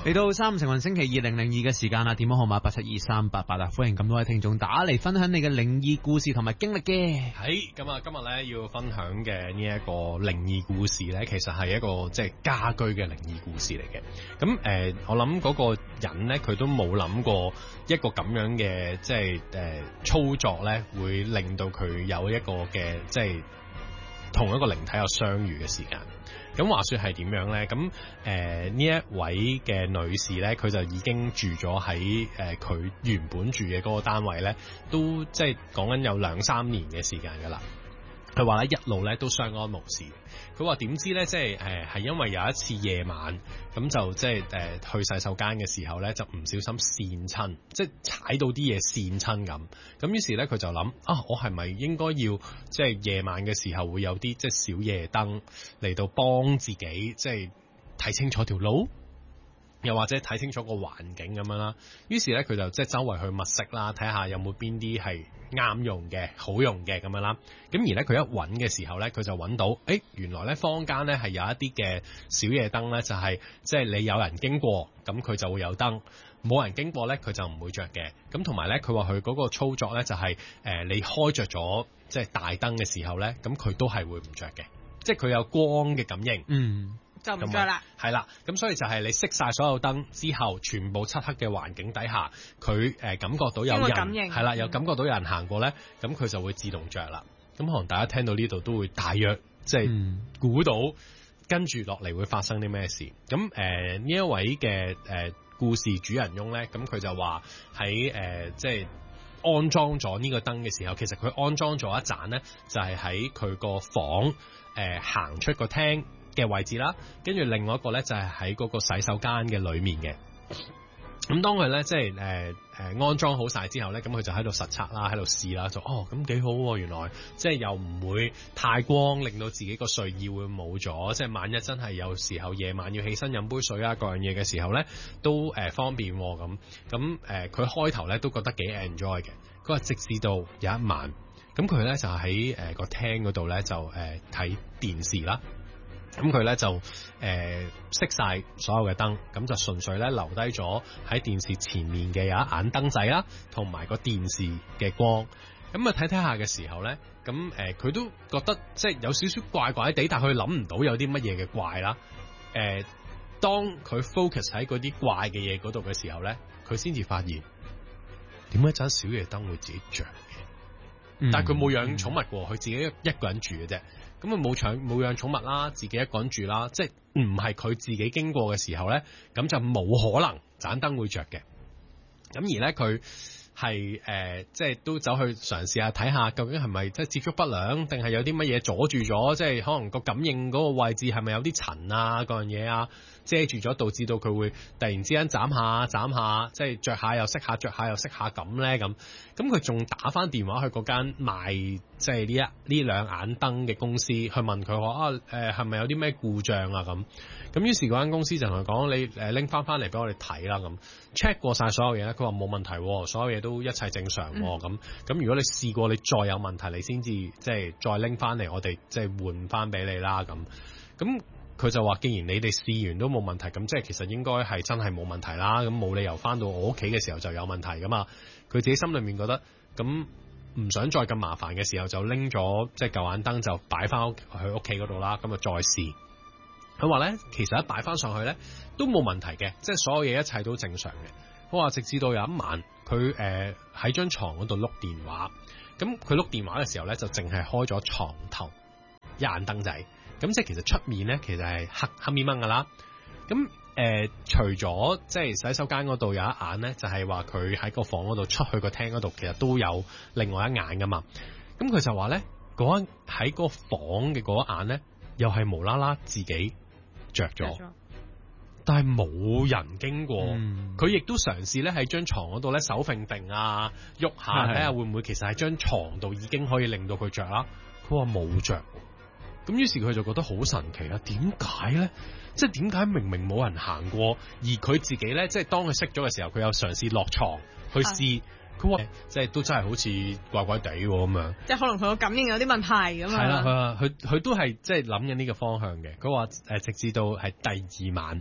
嚟到3成運星期2002嘅時間啦，電話號碼872388啊，歡迎咁多位聽眾打嚟分享你嘅靈異故事同埋經歷嘅。 係咁啊，今日咧要分享嘅呢一個靈異故事咧，其實係一個即係家居嘅靈異故事嚟嘅。咁我諗嗰個人咧，佢都冇諗過一個咁樣嘅即係操作咧，會令到佢有一個嘅即係同一個靈體有相遇嘅時間。咁話說係點樣咧？咁呢一位嘅女士咧，佢就已經住咗喺佢原本住嘅嗰個單位咧，都即係講緊有2-3年嘅時間噶啦。佢話咧一路咧都相安無事。佢話點知咧，即係係因為有一次夜晚咁就即係去洗手間嘅時候咧，就唔小心跣親，即係踩到啲嘢跣親咁。咁於是咧佢就諗啊，我係咪應該要即係夜晚嘅時候會有啲即係小夜燈嚟到幫自己即係睇清楚條路？又或者睇清楚個環境咁樣啦，於是咧佢就即係周圍去物色啦，睇下有冇邊啲係啱用嘅、好用嘅咁樣啦。咁而咧佢一揾嘅時候咧，佢就揾到，原來咧坊間咧係有一啲嘅小夜燈咧，就係即係你有人經過，咁佢就會有燈；冇人經過咧，佢就唔會着嘅。咁同埋咧，佢話佢嗰個操作咧就係你開着咗即係大燈嘅時候咧，咁佢都係會唔着嘅，即係佢有光嘅感應。 嗯。 就唔着啦， 係啦，咁所以就係你熄晒所有燈之後，全部漆黑嘅環境底下，佢感覺到有人係啦，又感覺到有人行過咧，咁佢就會自動着啦。咁可能大家聽到呢度都會大約即係估到跟住落嚟會發生啲咩事。咁呢一位嘅故事主人翁咧，咁佢就話喺即係安裝咗呢個燈嘅時候，其實佢安裝咗一盞咧，就係喺佢個房行出個廳嘅位置啦，跟住另外一個咧就係喺嗰個洗手間嘅裏面嘅。咁當佢咧即係安裝好晒之後咧，咁佢就喺度實測啦，喺度試啦，就咁幾好喎，原來即係又唔會太光，令到自己個睡意會冇咗。即係萬一真係有時候夜晚要起身飲杯水啊，各樣嘢嘅時候咧，都方便咁。咁佢開頭咧都覺得幾 enjoy 嘅。佢話直至到有一晚，咁佢咧就喺個廳嗰度咧就睇電視啦。咁佢咧就熄晒所有嘅燈，咁就純粹咧留低咗喺電視前面嘅有一盞燈仔啦，同埋個電視嘅光。咁啊睇下嘅時候咧，咁佢都覺得即係有少少怪怪地，但係佢諗唔到有啲乜嘢嘅怪啦。當佢 focus 喺嗰啲怪嘅嘢嗰度嘅時候咧，佢先至發現點解盞小夜燈會自己着嘅？但係佢冇養寵物喎，佢自己一個人住嘅啫。咁啊冇養寵物啦，自己一個人住啦，即係唔係佢自己經過嘅時候咧，咁就冇可能盞燈會着嘅。咁而咧佢係即係都走去嘗試下睇下，究竟係咪即係接觸不良，定係有啲乜嘢阻住咗？即係可能個感應嗰個位置係咪有啲塵啊，嗰樣嘢啊遮住咗，導致到佢會突然之間斬下，即係着下又熄下，着下又熄下咁咧咁。咁佢仲打翻電話去嗰間賣即係呢兩眼燈嘅公司去問佢話係咪有啲咩故障啊咁。咁於是嗰間公司就同佢講，你拎翻嚟俾我哋睇啦咁。check 過晒所有嘢咧，佢話冇問題，所有嘢都一切正常咁。咁如果你試過你再有問題，你先至即係再拎翻嚟，我哋即係換翻俾你啦咁。咁佢就話，既然你哋試完都冇問題，咁即係其實應該係真係冇問題啦。咁冇理由翻到我屋企嘅時候就有問題噶嘛。佢自己心裏面覺得咁唔想再咁麻煩嘅時候，就拎咗即係舊眼燈就擺翻去屋企嗰度啦。咁啊再試。佢話咧，其實一擺翻上去咧都冇問題嘅，即係所有嘢一切都正常嘅。佢話直至到有一晚，佢喺張床嗰度碌電話，咁佢碌電話嘅時候咧就淨係開咗床頭一眼燈仔，咁即係其實出面咧其實係黑咪掹噶啦。咁除咗即係洗手間嗰度有一眼咧，就係話佢喺個房嗰度出去個廳嗰度，其實都有另外一眼噶嘛。咁佢就話咧，喺個房嘅嗰一眼咧，又係無啦啦自己着咗，但係冇人經過。佢亦都嘗試咧喺張床嗰度咧手揈揈啊，喐下睇下會唔會其實喺張床度已經可以令到佢着啦。佢話冇着，咁於是佢就覺得好神奇啦。點解咧？即係點解明明冇人行過，而佢自己咧，即係當佢熄咗嘅時候，佢有嘗試落床去試。佢話即係都真係好似怪怪地咁樣， 即係可能佢個感應有啲問題咁啊。 係啦，佢話佢都係即係諗緊呢個方向嘅。佢話直至到係第二晚，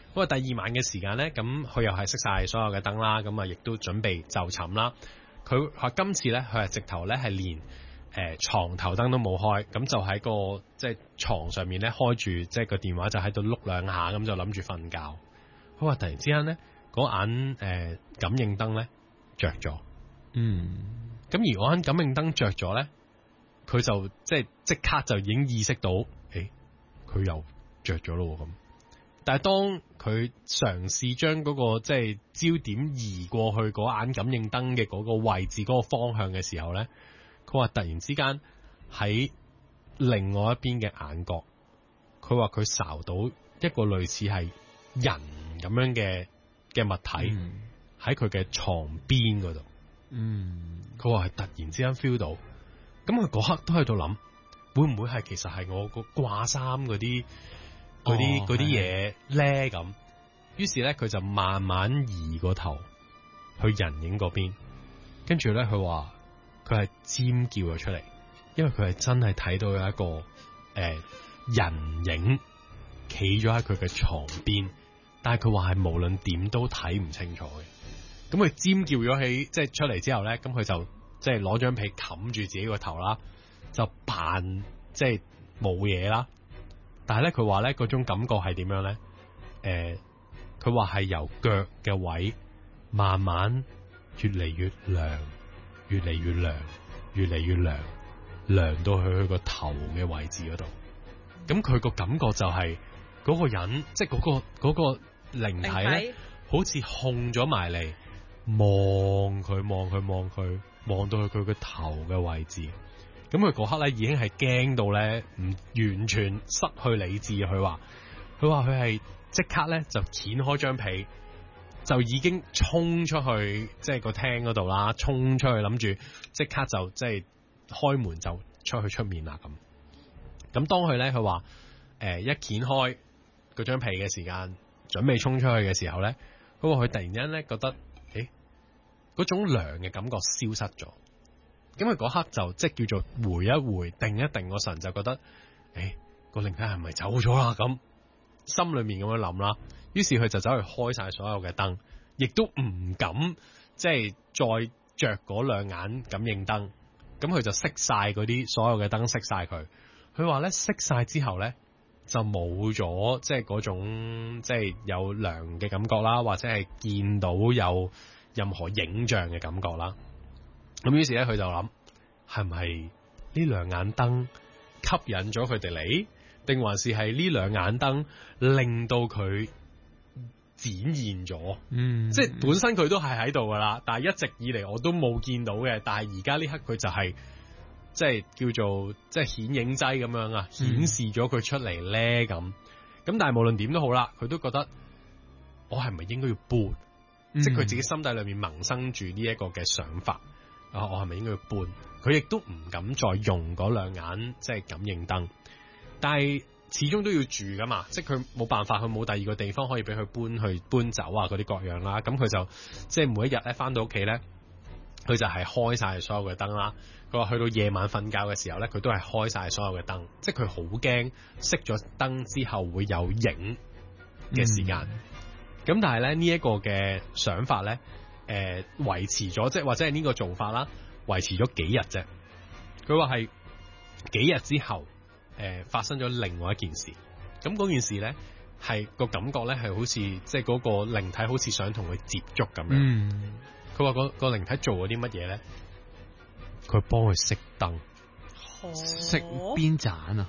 咁啊，第二晚嘅時間咧，咁佢又係熄晒所有嘅燈啦，咁啊，亦都準備就寢啦。佢話今次咧，佢係直頭咧係連床頭燈都冇開，咁就喺個即係床上面咧開住即係個電話就喺度碌兩下，咁就諗住瞓覺。佢話突然之間咧，嗰眼感應燈咧着咗。咁而嗰眼感應燈着咗咧，佢就即刻就已經意識到，佢又着咗咯咁。但係當佢嘗試將嗰個即係焦點移過去嗰眼感應燈嘅嗰個位置、嗰個方向嘅時候咧，佢話突然之間喺另外一邊嘅眼角，佢話佢睄到一個類似係人咁樣嘅物體喺佢嘅床邊嗰度。佢話係突然之間 feel 到，咁佢嗰刻都喺度諗，會唔會係其實係我個掛衫嗰啲嘢咧咁？於是咧佢就慢慢移個頭去人影嗰邊，跟住咧佢話佢係尖叫咗出嚟，因為佢係真係睇到有一個人影企咗喺佢嘅床邊，但係佢話係無論點都睇唔清楚嘅。咁佢尖叫咗起，即係出嚟之後咧，咁佢就即係攞張被冚住自己個頭啦，就扮即係冇嘢啦。但係咧，佢話咧嗰種感覺係點樣咧？佢話係由腳嘅位慢慢越嚟越涼，越嚟越涼，越嚟越涼，涼到去佢個頭嘅位置嗰度。咁佢個感覺就係嗰個人，即係嗰個靈體咧，好似控咗埋嚟。望佢，望到去佢個頭嘅位置。咁佢嗰刻咧已經係驚到咧，唔完全失去理智。佢話佢係即刻咧就掀開張被，就已經衝出去即係個廳嗰度啦，衝出去諗住即刻就即係開門就出去出面啦咁。咁當佢咧佢話一掀開嗰張被嘅時間，準備衝出去嘅時候咧，佢話佢突然間咧覺得嗰種涼嘅感覺消失咗，咁佢嗰刻就即係叫做回一回，定一定個神，就覺得，個靈體係咪走咗啦？咁心裏面咁樣諗啦，於是佢就走去開晒所有嘅燈，亦都唔敢即係再着嗰兩眼感應燈，咁佢就熄晒嗰啲所有嘅燈，熄晒佢。佢話咧熄晒之後咧就冇咗即係嗰種即係有涼嘅感覺啦，或者係見到有任何影像嘅感覺啦，咁於是咧佢就諗，係唔係呢兩眼燈吸引咗佢哋嚟，定還是係呢兩眼燈令到佢展現咗？即係本身佢都係喺度噶啦，但係一直以嚟我都冇見到嘅，但係而家呢刻佢就係即係叫做即係顯影劑咁樣啊，顯示咗佢出嚟咧咁。咁但係無論點都好啦，佢都覺得我係咪應該要搬？即係佢自己心底裏面萌生住呢一個嘅想法，我係咪應該要搬？佢亦都唔敢再用嗰兩眼即係感應燈，但係始終都要住噶嘛，即係佢冇辦法，佢冇第二個地方可以俾佢搬走啊嗰啲各樣啦。咁佢就即係每一日咧翻到屋企咧，佢就係開晒所有嘅燈啦。佢話去到夜晚瞓覺嘅時候咧，佢都係開晒所有嘅燈，即係佢好驚熄咗燈之後會有影嘅時間。咁但係咧呢一個嘅想法咧，維持咗即係或者係呢個做法啦，維持咗幾日啫。佢話係幾日之後，發生咗另外一件事。咁嗰件事咧係個感覺咧係好似即係嗰個靈體好似想同佢接觸咁樣。佢話個靈體做咗啲乜嘢咧？佢幫佢熄燈， 熄邊盞啊？